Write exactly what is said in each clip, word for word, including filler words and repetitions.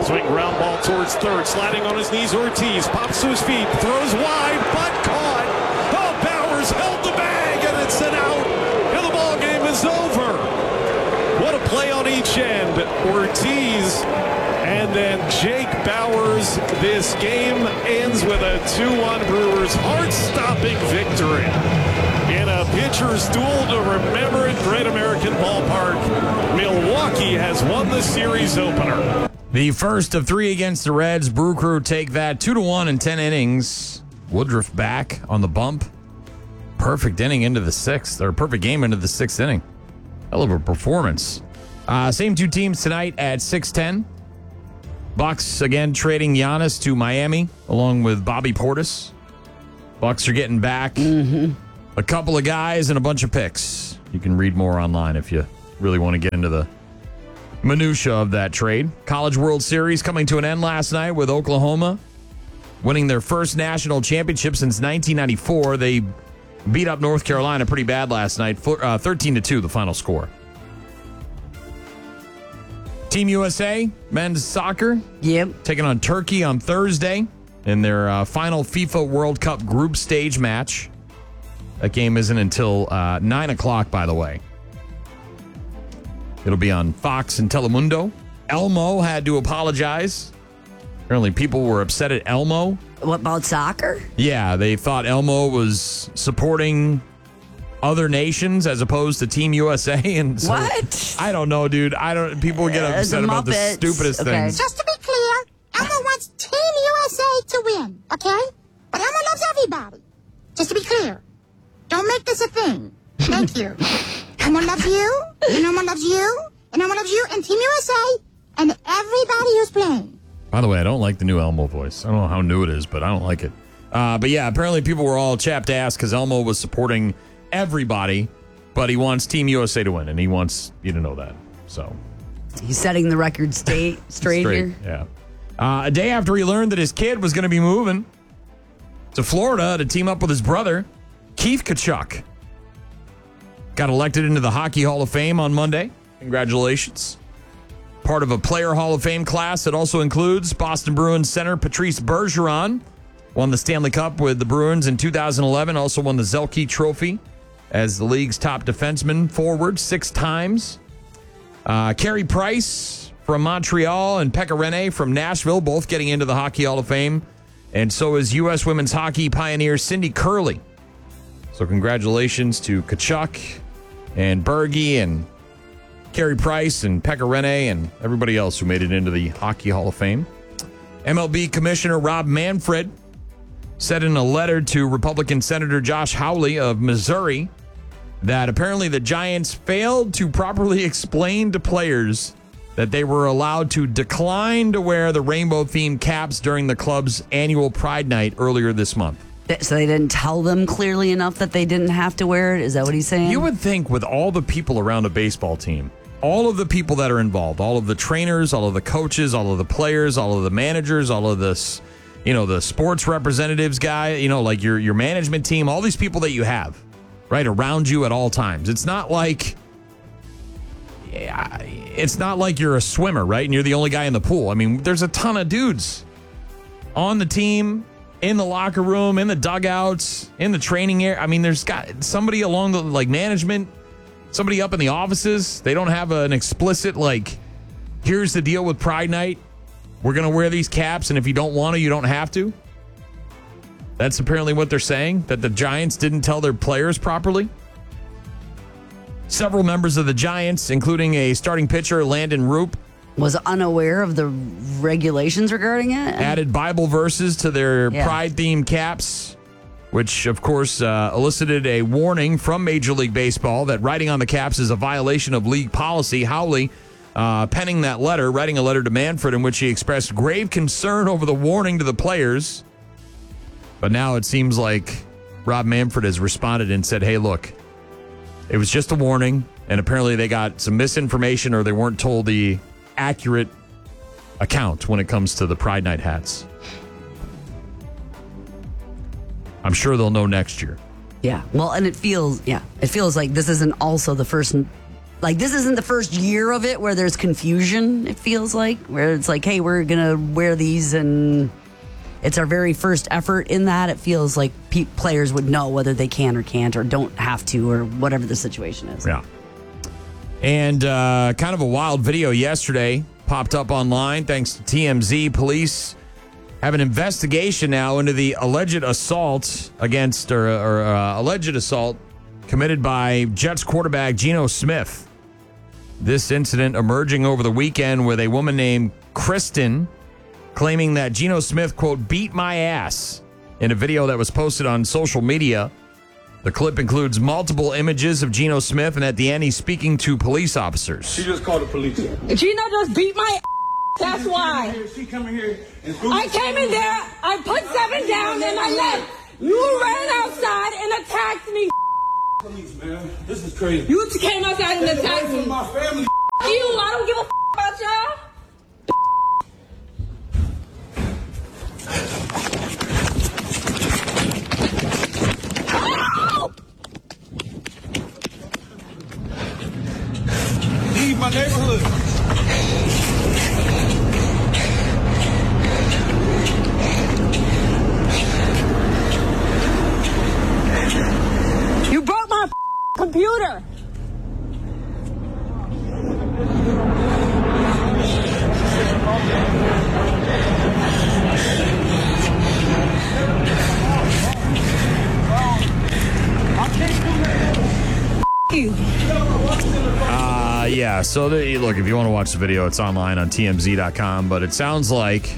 Swing ground ball towards third. Sliding on his knees, Ortiz pops to his feet, throws wide, but caught. Oh, Bowers held the bag, and it's an out, and the ball game is over. What a play on each end. Ortiz and then Jake Bowers. This game ends with a two one Brewers heart-stopping victory in a pitcher's duel to remember at Great American Ballpark. Milwaukee has won the series opener. The first of three against the Reds. Brew Crew take that two to one in ten innings. Woodruff back on the bump. Perfect inning into the sixth, or perfect game into the sixth inning. Hell of a performance. Uh, same two teams tonight at six ten. Bucks again trading Giannis to Miami along with Bobby Portis. Bucks are getting back Mm-hmm. a couple of guys and a bunch of picks. You can read more online if you really want to get into the minutia of that trade. College World Series coming to an end last night with Oklahoma winning their first national championship since nineteen ninety-four. They beat up North Carolina pretty bad last night, uh, thirteen to two the final score. Team U S A, men's soccer, Yep. taking on Turkey on Thursday in their uh, final FIFA World Cup group stage match. That game isn't until uh, nine o'clock, by the way. It'll be on Fox and Telemundo. Elmo had to apologize. Apparently people were upset at Elmo. What about soccer? Yeah, they thought Elmo was supporting other nations as opposed to Team U S A. And so, What? I don't know, dude. I don't. People get Uh, upset the about the Muppets. stupidest Okay. things. Just to be clear, Elmo wants Team U S A to win, okay? But Elmo loves everybody. Just to be clear. Don't make this a thing. Thank you. Elmo loves you, and Elmo loves you, and Elmo loves you, and Team U S A, and everybody who's playing. By the way, I don't like the new Elmo voice. I don't know how new it is, but I don't like it. Uh, but yeah, apparently people were all chapped ass because Elmo was supporting everybody, but he wants Team U S A to win, and he wants you to know that. So He's setting the record state straight, here. yeah. Uh, a day after he learned that his kid was going to be moving to Florida to team up with his brother, Keith Tkachuk got elected into the Hockey Hall of Fame on Monday. Congratulations. Part of a Player Hall of Fame class that also includes Boston Bruins center Patrice Bergeron. Won the Stanley Cup with the Bruins in two thousand eleven. Also won the Selke Trophy as the league's top defenseman forward six times. Uh, Carey Price from Montreal and Pekka Rinne from Nashville, both getting into the Hockey Hall of Fame. And so is U S women's hockey pioneer Cindy Curley. So congratulations to Tkachuk and Bergie and Carey Price and Pekka Rinne and everybody else who made it into the Hockey Hall of Fame. M L B Commissioner Rob Manfred said in a letter to Republican Senator Josh Hawley of Missouri that apparently the Giants failed to properly explain to players that they were allowed to decline to wear the rainbow-themed caps during the club's annual Pride Night earlier this month. So they didn't tell them clearly enough that they didn't have to wear it? Is that what he's saying? You would think with all the people around a baseball team, all of the people that are involved, all of the trainers, all of the coaches, all of the players, all of the managers, all of this, you know, the sports representatives guy, you know, like your your management team, all these people that you have, right, around you at all times. It's not like yeah, it's not like you're a swimmer, right, and you're the only guy in the pool. I mean, there's a ton of dudes on the team, in the locker room, in the dugouts, in the training area. I mean, there's got somebody along the like management, somebody up in the offices. They don't have an explicit like, here's the deal with Pride Night. We're going to wear these caps, and if you don't want to, you don't have to. That's apparently what they're saying, that the Giants didn't tell their players properly. Several members of the Giants, including a starting pitcher, Landon Roop, was unaware of the regulations regarding it? added Bible verses to their Yeah. Pride-themed caps, which, of course, uh, elicited a warning from Major League Baseball that writing on the caps is a violation of league policy. Howley, uh, penning that letter, writing a letter to Manfred in which he expressed grave concern over the warning to the players. But now it seems like Rob Manfred has responded and said, hey, look, it was just a warning, and apparently they got some misinformation or they weren't told the accurate account when it comes to the Pride Night hats. I'm sure they'll know next year. Yeah. Well, and it feels, yeah, it feels like this isn't also the first like this isn't the first year of it where there's confusion, it feels like, where it's like, hey, we're going to wear these and it's our very first effort in that. It feels like pe- players would know whether they can or can't or don't have to or whatever the situation is. Yeah. And uh, kind of a wild video yesterday popped up online thanks to T M Z. Police have an investigation now into the alleged assault against, or, or uh, alleged assault committed by Jets quarterback Geno Smith. This incident emerging over the weekend with a woman named Kristen claiming that Geno Smith, quote, beat my ass in a video that was posted on social media. The clip includes multiple images of Geno Smith, and at the end, he's speaking to police officers. She just called the police. Geno just beat my ass. That's she why. Here, she come in here and I came in there, I put seven down, and I left. You ran outside and attacked me. Police, man. This is crazy. You came outside and attacked me. My family. You, I don't give a about y'all. Leave my neighborhood. You broke my computer. You. Uh, yeah, so the, look, if you want to watch the video, it's online on T M Z dot com, but it sounds like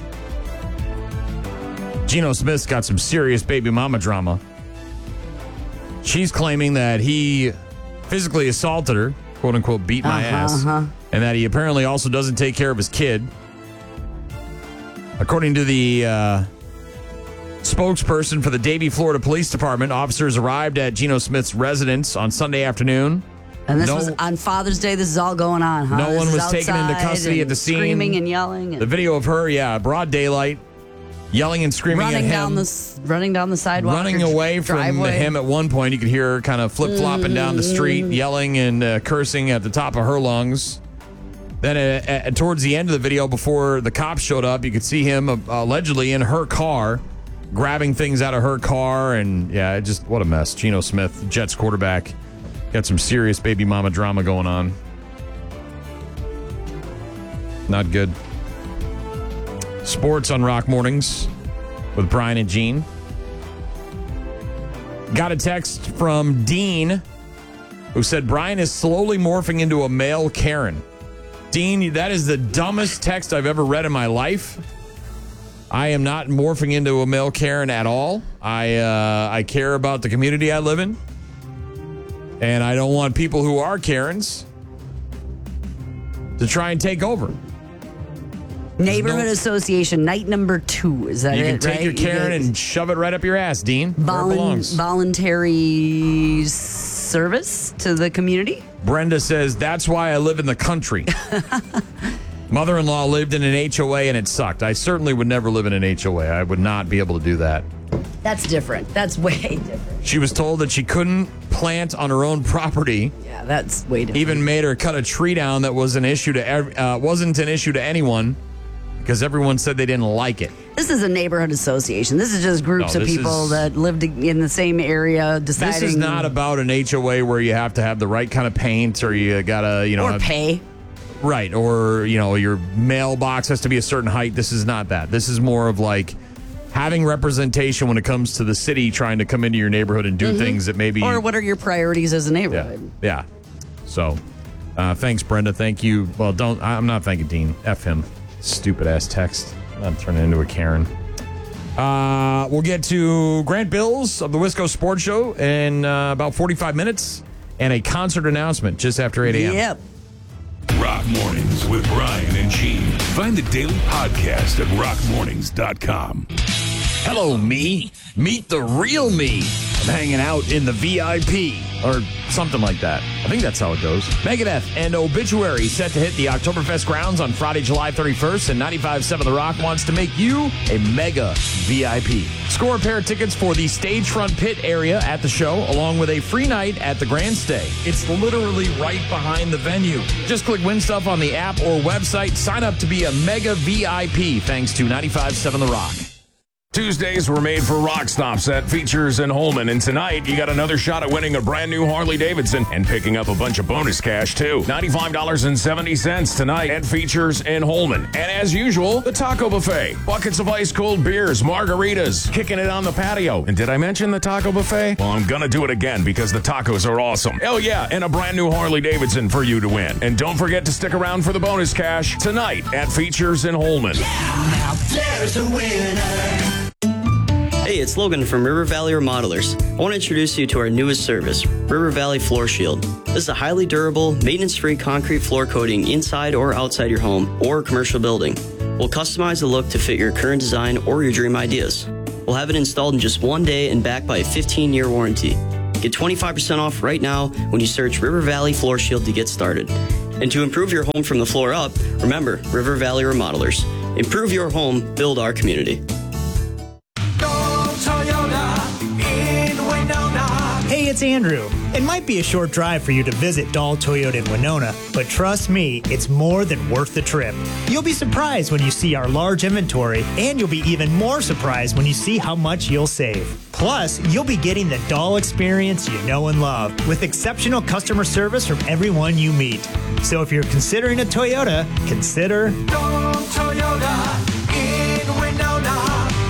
Geno Smith's got some serious baby mama drama. She's claiming that he physically assaulted her, quote unquote, beat my Uh-huh, ass, uh-huh. and that he apparently also doesn't take care of his kid. According to the uh, spokesperson for the Davie, Florida Police Department, officers arrived at Geno Smith's residence on Sunday afternoon. And this No- was on Father's Day. This is all going on, huh? No This one is was taken into outside custody and at the scene. Screaming and yelling. And The video of her, yeah, broad daylight, yelling and screaming running at him. down the s- running down the sidewalk. running or away from driveway. him at one point. You could hear her kind of flip-flopping down the street, yelling and uh, cursing at the top of her lungs. Then uh, uh, towards the end of the video, before the cops showed up, you could see him uh, allegedly in her car, grabbing things out of her car. And, yeah, it just, what a mess. Geno Smith, Jets quarterback, got some serious baby mama drama going on. Not good. Sports on Rock Mornings with Brian and Gene. Got a text from Dean who said Brian is slowly morphing into a male Karen. Dean, that is the dumbest text I've ever read in my life. I am not morphing into a male Karen at all. I uh, I care about the community I live in. And I don't want people who are Karens to try and take over. Neighborhood no- Association, night number two. Is that You it, can take right? your You Karen get and shove it right up your ass, Dean. Where it volun- belongs. voluntary service to the community? Brenda says, that's why I live in the country. Mother-in-law lived in an H O A and it sucked. I certainly would never live in an H O A. I would not be able to do that. That's different. That's way different. She was told that she couldn't plant on her own property. Yeah, that's way different. Even made her cut a tree down that was an issue to ev- uh, wasn't an issue to anyone because everyone said they didn't like it. This is a neighborhood association. This is just groups No, of this people is- that lived in the same area deciding. This is not about an H O A where you have to have the right kind of paint or you gotta, you know, or have- pay. right, or you know, your mailbox has to be a certain height. This is not that. This is more of like having representation when it comes to the city trying to come into your neighborhood and do Mm-hmm. things that maybe Or what are your priorities as a yeah, neighborhood? yeah. So, uh, thanks, Brenda. Thank you. Well, don't. I'm not thanking Dean. F him. Stupid ass text. I'm turning into a Karen. Uh, we'll get to Grant Bills of the Wisco Sports Show in uh, about forty-five minutes and a concert announcement just after eight a.m. Yep. Rock Mornings with Brian and Gene. Find the daily podcast at rock mornings dot com. Hello, me. Meet the real me. I'm hanging out in the V I P, or something like that. I think that's how it goes. Megadeth and Obituary set to hit the Oktoberfest grounds on Friday, July thirty-first, and ninety-five point seven The Rock wants to make you a mega V I P. Score a pair of tickets for the Stagefront Pit area at the show, along with a free night at the Grand Stay. It's literally right behind the venue. Just click Win Stuff on the app or website. Sign up to be a mega V I P, thanks to ninety-five point seven The Rock. Tuesdays were made for rock stops at Features in Holman, and tonight you got another shot at winning a brand new Harley Davidson and picking up a bunch of bonus cash too. ninety-five dollars and seventy cents tonight at Features in Holman. And as usual, the taco buffet. Buckets of ice cold beers, margaritas, kicking it on the patio. And did I mention the taco buffet? Well, I'm gonna do it again because the tacos are awesome. Hell yeah, and a brand new Harley Davidson for you to win. And don't forget to stick around for the bonus cash tonight at Features in Holman. Now there's a winner. Hey, it's Logan from River Valley Remodelers. I want to introduce you to our newest service, River Valley Floor Shield. This is a highly durable, maintenance-free concrete floor coating inside or outside your home or commercial building. We'll customize the look to fit your current design or your dream ideas. We'll have it installed in just one day and backed by a fifteen-year warranty. Get twenty-five percent off right now when you search River Valley Floor Shield to get started. And to improve your home from the floor up, remember River Valley Remodelers. Improve your home, build our community. Hey, it's Andrew. It might be a short drive for you to visit Dahl Toyota in Winona, but trust me, it's more than worth the trip. You'll be surprised when you see our large inventory, and you'll be even more surprised when you see how much you'll save. Plus, you'll be getting the Dahl experience you know and love, with exceptional customer service from everyone you meet. So if you're considering a Toyota, consider Dahl Toyota in Winona.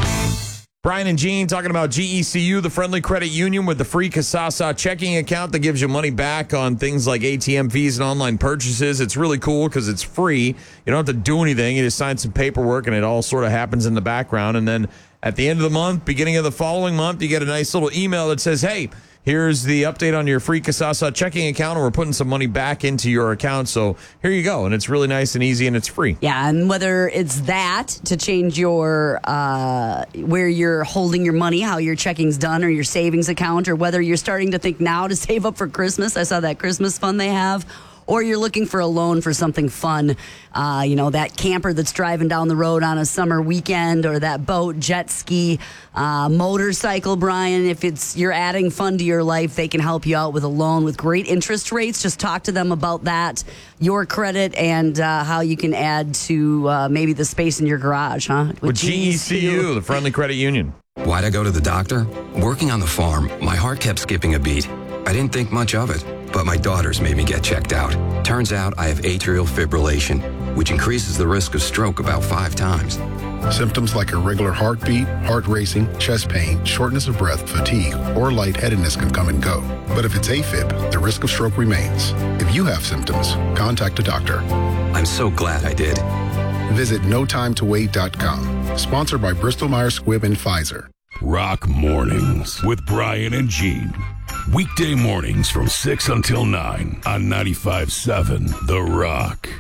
Brian and Gene talking about G E C U, the friendly credit union with the free Kasasa checking account that gives you money back on things like A T M fees and online purchases. It's really cool because it's free. You don't have to do anything. You just sign some paperwork and it all sort of happens in the background. And then at the end of the month, beginning of the following month, you get a nice little email that says, hey, here's the update on your free Kasasa checking account, and we're putting some money back into your account. So here you go. And it's really nice and easy, and it's free. Yeah, and whether it's that to change your uh, where you're holding your money, how your checking's done, or your savings account, or whether you're starting to think now to save up for Christmas. I saw that Christmas fund they have. Or you're looking for a loan for something fun, uh, you know, that camper that's driving down the road on a summer weekend, or that boat, jet ski, uh, motorcycle, Brian. If it's you're adding fun to your life, they can help you out with a loan with great interest rates. Just talk to them about that, your credit, and uh, how you can add to uh, maybe the space in your garage, huh? With, with G E C U, the friendly credit union. Why'd I go to the doctor? Working on the farm, my heart kept skipping a beat. I didn't think much of it, but my daughters made me get checked out. Turns out I have atrial fibrillation, which increases the risk of stroke about five times. Symptoms like irregular heartbeat, heart racing, chest pain, shortness of breath, fatigue, or lightheadedness can come and go. But if it's AFib, the risk of stroke remains. If you have symptoms, contact a doctor. I'm so glad I did. Visit no time to wait dot com. Sponsored by Bristol Myers Squibb and Pfizer. Rock Mornings with Brian and Gene. Weekday mornings from six until nine on ninety-five point seven The Rock.